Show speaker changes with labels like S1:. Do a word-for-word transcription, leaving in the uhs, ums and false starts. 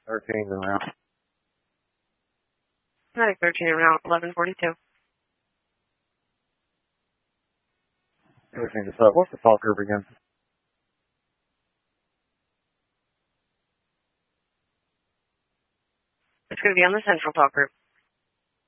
S1: thirteen en route.
S2: Medic thirteen en route, eleven forty-two.
S1: thirteen is up. What's the fault group again?
S2: It's going to be on the central talk group.